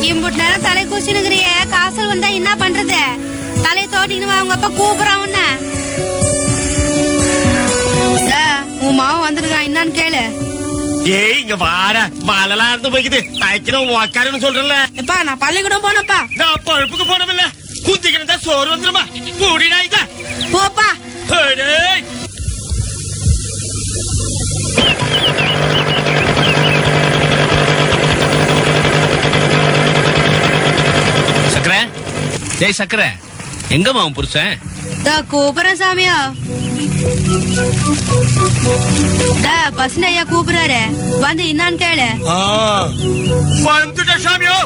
இம்புட்டு நேரம் தலை குச்சினுக்கிறிய காசல் வந்தா என்ன பண்றது? தலையை தோட்டிக்கணுமா அவங்க அப்பா கூப்பிடுறான் உன்ன. உன் மாவன் வந்திருக்கான் என்னன்னு கேளு. ஏய் இங்க வாட மாலெல்லாம் இருந்து போய்க்குது தைக்கணும் உக்காருன்னு சொல்றல. எப்பா நான் பள்ளிக்கூடம் போனப்பா. நான் பழுப்புக்கு போனதில்ல குந்திக்கிட்டு சோறு வந்துருமா கூடிடா இத போப்பா. சக்கரை ஜெய் சக்கரை எங்கம்மா அவன் புருஷன்? கூப்பிடுறேன் சாமியா. பசங்க ஐயா கூப்பிடுறாரு வந்து என்னான்னு கேளு. வந்துட்ட சாமியோ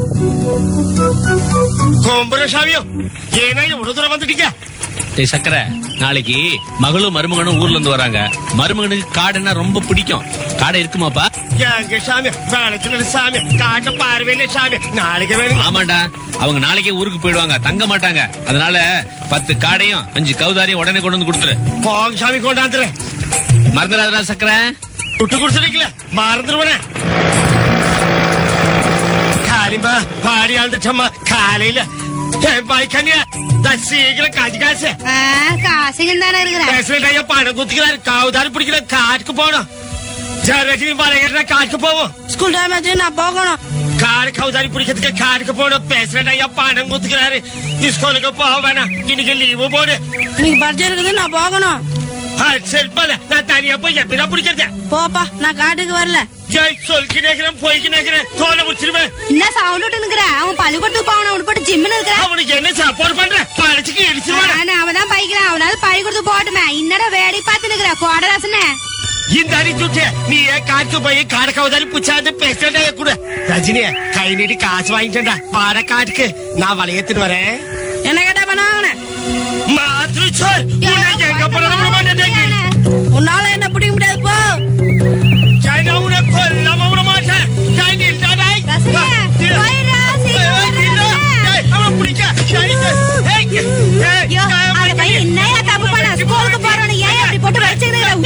கும்பிடுற சாமியோ ஏன்னா இவ்வளவு தூரம் வந்துட்டீங்க? ஜெய் சக்கரை நாளைக்கு மகளும் மருமகனும் ஊர்ல இருந்து வராங்க. மருமகனுக்கு காடுன்னா ரொம்ப பிடிக்கும். காடை இருக்குமாப்பா? எங்க சாமி வேலைக்கு சாமி காட்ட பார்வையில சாமி நாளைக்கு வேணும். ஆமாண்டா அவங்க நாளைக்கே ஊருக்கு போயிடுவாங்க தங்க மாட்டாங்க. அதனால 10 காடையும் 5 கவுதாரியும் உடனே கொண்டு வந்து கொடுத்துரு. போங்க சாமி கொண்டாந்துரு. மறந்துடாதா சக்கரை விட்டு கொடுத்துருக்கல மறந்துருவனே. காலிமா பாடி ஆழ்ந்துட்டம்மா காலையில பாய்க்கண்ணியா சீக்கிரம் காசு காசு காசுகள் தானே இருக்கிறேன். பணம் குத்துக்கிறாரு கவுதாரி பிடிக்கிற காட்டுக்கு போனோம். ஜரஜினி வரைகிற காட்டுக்கு போவோம். ஸ்கூல் டைம் ஆச்சு நான் போகணும். காடு கவுதாரி பிடிக்கிறதுக்கு காட்டுக்கு போனோம். பேசுறேன் பணம் குத்துக்கிறாரு ஸ்கூலுக்கு போக வேணாம் இன்னைக்கு லீவு போடு. இன்னைக்கு பர்ஜர் இருக்குது நான் போகணும். சரி போல நான் தனியா போய் எப்படிதான் பிடிக்கிறது? போப்பா நான் காட்டுக்கு வரல. சொல்லிக்கு நேக்கிறேன் போய்க்கு நேக்கிறேன் தோலை முடிச்சிருவேன். என்ன சவுண்ட் விட்டு நிக்கிறேன்? அவன் பள்ளிக்கூடத்துக்கு போகணும். அவனு போட்டு ஜிம்னு இருக்கிறேன். அவனுக்கு என்ன சப்போர்ட் பண்றேன் பழச்சுக்கு எரிச்சிருவான். அவன் தான் பைக்கிறான். அவனாவது பள்ளிக்கூடத்துக்கு போட்டுமே. இன்னடா வேடி பார்த்து நிக்கிறேன் கோடராசனே. இந்த அடிச்சுட்டு நீ காட்டுக்கு போய் காடு கவுதாரி புச்சாந்து பேசுறா கூட. ரஜினி கை நீட்டி காசு வாங்கிட்டா பாட காட்டுக்கு நான் வளையத்துட்டு வரேன். என்ன கேட்டா பண்ணாங்க மாத்திரு சார் எங்க போன உன்னால என்ன பிடிக்க முடியாது போ. உன கொல்லாம விட மாட்டேன். என்னையா தப்பு பண்ண? ஸ்கூலுக்கு போறவன ஏன் அப்படி போட்டு வச்சுக்கிறேன்?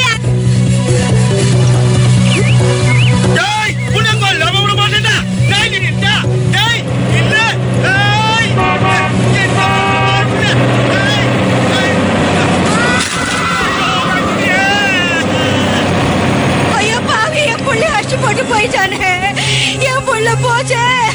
கொல்லாம விட மாட்டேன்டா. ஐயோ பாவி என் புள்ள அடிச்சு போட்டு போயிட்டானே. என் புள்ள போச்சே.